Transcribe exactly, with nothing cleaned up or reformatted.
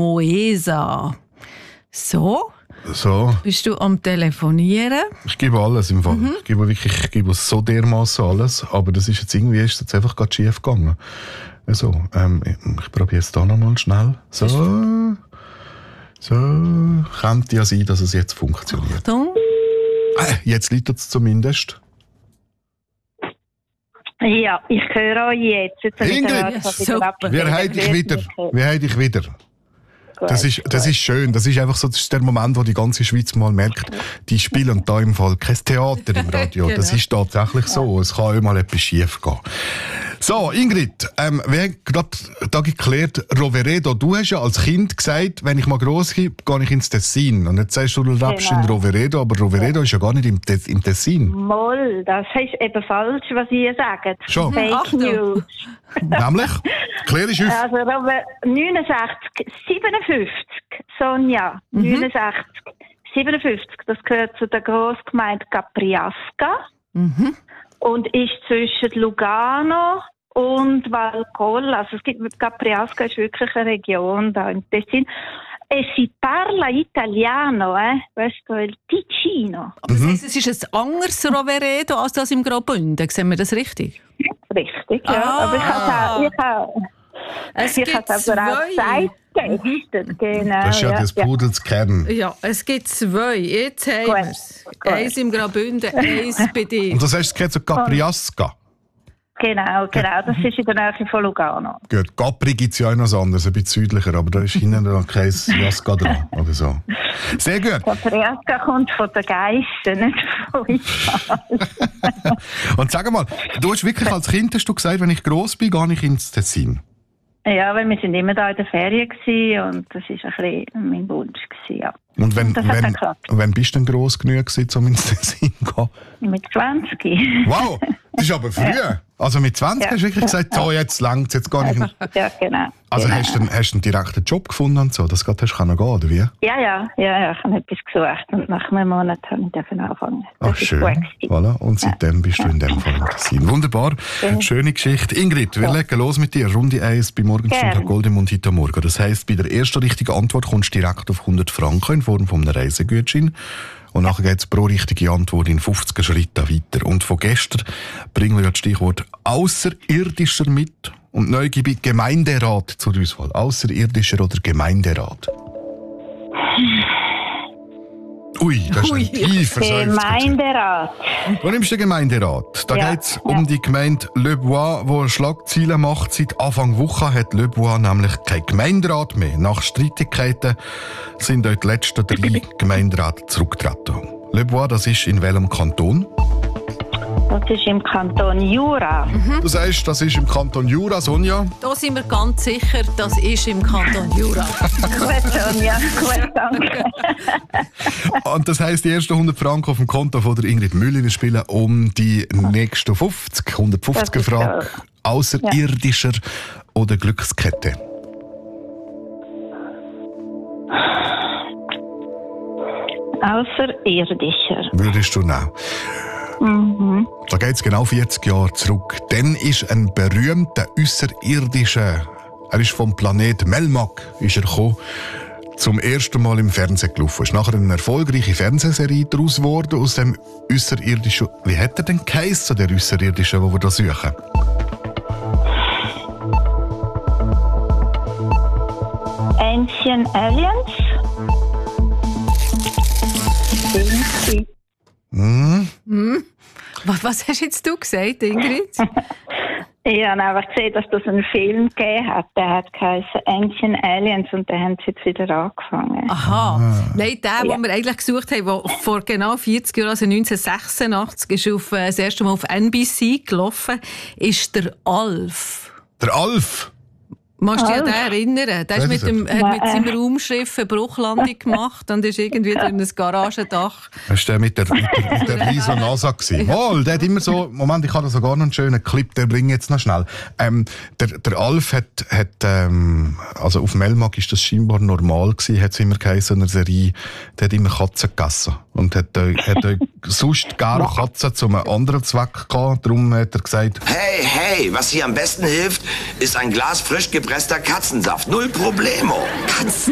Moesa. So? So. Bist du am Telefonieren? Ich gebe alles im Fall. Mhm. Ich gebe wirklich, ich gebe so dermaßen alles. Aber das ist jetzt irgendwie ist jetzt einfach gerade schief gegangen. Also, ähm, ich, ich probiere es da nochmal schnell. So. So. Könnte ja sein, dass es jetzt funktioniert. Achtung. Äh, jetzt liegt es zumindest. Ja, ich höre euch jetzt. jetzt Ingrid, super. Wir haben dich wieder. Wir haben dich wieder. Das ist, das ist schön. Das ist einfach so, das ist der Moment, wo die ganze Schweiz mal merkt, die spielen da im Fall kein Theater im Radio. Genau. Das ist tatsächlich so. Es kann auch mal etwas schief gehen. So, Ingrid, ähm, wir haben gerade da geklärt, Roveredo, du hast ja als Kind gesagt, wenn ich mal gross bin, gehe ich ins Tessin. Und jetzt sagst du, du lebst Genau. in Roveredo, aber Roveredo ist ja gar nicht im, Te- im Tessin. Moll, das ist eben falsch, was ihr sagt. Schon. Fake Achtung. News. Nämlich? Klär es auf. Also Rover- neunundsechzig, siebenundfünfzig, Sonja, neunundsechzig, siebenundfünfzig, das gehört zu der Grossgemeinde Capriasca Mhm. und ist zwischen Lugano und Valcolla. Also es gibt, Capriasca ist wirklich eine Region da im Tessin. E si parla italiano, eh? Questo è il Ticino. Aber das heisst, es ist ein anderes Roveredo als das im Graubünden. Sehen wir das richtig? Richtig, ja. Ah. Aber ich habe ich habe Es ich gibt habe aber auch zwei. Zeit getestet. Genau, Das ist ja, ja, des ja. Pudels Kern. Ja, es gibt zwei. Jetzt haben Gut, wir es. gut. Eins im Graubünden, eins bei dir. Und das heißt, es geht zu Capriasca. Genau, genau. Das ist in der Nähe von Lugano. Gut, Capri gibt es ja auch noch was anderes, ein bisschen südlicher, aber da ist hinten noch kein Jaska dran oder so. Sehr gut. Capriasca kommt von den Geissen, nicht von Italien. Und sag mal, du hast wirklich als Kind hast du gesagt, wenn ich gross bin, gehe ich ins Tessin. Ja, weil wir sind immer da in der Ferien gewesen und das war ein bisschen mein Wunsch gewesen, ja. Und wenn, Das hat dann wenn, geklappt. wenn bist du denn gross genug gewesen, um ins Tessin zu gehen? Mit zwanzig. Wow, das ist aber früh. Also mit zwanzig Ja. hast du wirklich gesagt, so, jetzt langt's, jetzt gehe ich nicht. Ja, genau. Also genau. hast du, einen- hast du einen direkten Job gefunden und so, das gerade hast du können gehen, oder wie? Ja, ja, ja, ja, ich habe etwas gesucht und nach einem Monat habe ich dürfen anfangen. Das Ach, ist schön. gut gewesen. Voilà. Und seitdem bist du in dem Fall im Tessin. Wunderbar. Schöne Geschichte. Ingrid, wir legen los mit dir. Runde eins bei Morgenstunde Gerne. Goldemund heute Morgen. Das heisst, bei der ersten richtigen Antwort kommst du direkt auf hundert Franken in Form von einem Reisegutschein. Und nachher geht es pro richtige Antwort in fünfziger Schritten weiter. Und von gestern bringen wir ja das Stichwort Außerirdischer mit. Und neu gebe ich Gemeinderat zur Auswahl. Außerirdischer oder Gemeinderat? Ui, das ist Ui. ein tiefer Seufzer. Gemeinderat. Du nimmst den Gemeinderat. Da Ja, geht es ja. um die Gemeinde Le Bois, die Schlagzeilen macht. Seit Anfang Woche hat Le Bois nämlich kein Gemeinderat mehr. Nach Streitigkeiten sind dort die letzten drei Gemeinderäte zurückgetreten. Le Bois, das ist in welchem Kanton? Das ist im Kanton Jura. Du sagst, das ist im Kanton Jura, Sonja. Da sind wir ganz sicher, das ist im Kanton Jura. Gut, Sonja. Gut, danke. Und das heisst, die ersten hundert Franken auf dem Konto von der Ingrid Müller. Wir spielen um die nächsten fünfzig, hundertfünfziger Das ist Frage. Außerirdischer oder Glückskette? Außerirdischer. Würdest du nehmen? Mhm. Da geht es genau vierzig Jahre zurück. Dann ist ein berühmter Außerirdischer, er ist vom Planet Melmac, ist er gekommen, zum ersten Mal im Fernsehen gelaufen. Ist nachher eine erfolgreiche Fernsehserie daraus geworden, aus dem Außerirdischen. Wie hat er denn geheissen, der Außerirdische, den wir da suchen? Ancient Aliens. Sind Hm? Was, was hast jetzt du gesagt, Ingrid? Ich habe einfach gesehen, dass das einen Film gegeben hat. Der hat geheißen Ancient Aliens und den haben sie jetzt wieder angefangen. Aha. Nein, der, Ja. den wir eigentlich gesucht haben, der vor genau vierzig Jahren, also neunzehnhundertsechsundachtzig, ist auf, äh, das erste Mal auf N B C gelaufen, ist der Alf. Der Alf. Magst du dich an Alf? den erinnern? Der ist Weiss mit, ich dem, hat mit Nein. seinem Raumschiff eine Bruchlandung gemacht und ist irgendwie durch ein Garagendach. Das war der mit der, mit der, mit der riesen NASA. gewesen. Mal, der hat immer so, Moment, ich habe da sogar noch einen schönen Clip, den bringe ich jetzt noch schnell. Ähm, der, der Alf hat, hat ähm, also auf Melmac ist das scheinbar normal gewesen, hat es immer geheißen, in einer Serie, der hat immer Katzen gegessen. Und hat, äh, hat äh, sonst gerne Katzen zu einem anderen Zweck gehabt. Darum hat er gesagt, Hey, hey, was hier am besten hilft, ist ein Glas frisch gepresster Katzensaft. Null Problemo. Katzen